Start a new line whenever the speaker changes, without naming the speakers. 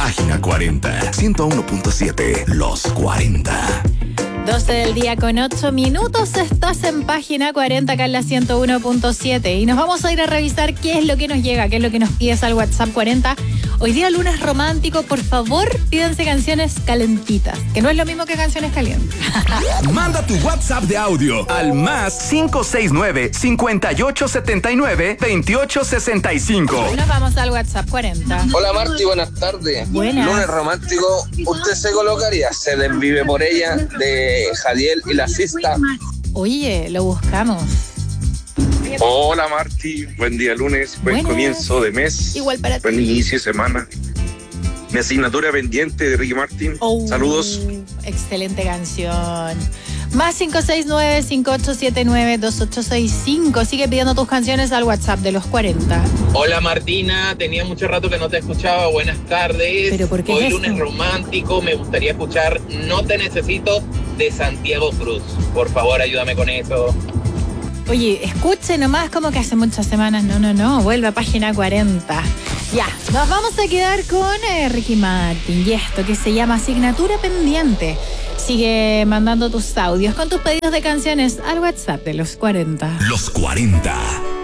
Página 40, 101.7, Los 40.
12 del día con 8 minutos, estás en Página 40 acá en la 101.7 y nos vamos a ir a revisar qué es lo que nos llega, qué es lo que nos pides al WhatsApp 40. Hoy día lunes romántico, por favor, pídense canciones calentitas, que no es lo mismo que canciones calientes.
Manda tu WhatsApp de audio al más 569-5879-2865.
Nos vamos al WhatsApp 40.
Hola Marti, buenas tardes.
Buenas.
Lunes romántico, ¿usted se colocaría Se desvive por ella de Jadiel y la Sista?
Oye, lo buscamos.
Hola Marti, buen día lunes, buen
Buenas.
comienzo de mes,
Igual para ti.
buen inicio de semana. Mi asignatura pendiente de Ricky Martin.
Oh,
Saludos.
Excelente canción. Más 569-5879-2865. Sigue pidiendo tus canciones al WhatsApp de los 40.
Hola Martina, tenía mucho rato que no te escuchaba, buenas tardes.
¿Pero por qué
Hoy
es
lunes
esto?
romántico, me gustaría escuchar No te necesito de Santiago Cruz. Por favor, ayúdame con eso.
Oye, escuche nomás como que hace muchas semanas. No, vuelve a Página 40. Ya, nos vamos a quedar con Ricky Martin y esto que se llama Asignatura Pendiente. Sigue mandando tus audios con tus pedidos de canciones al WhatsApp de los 40.
Los 40.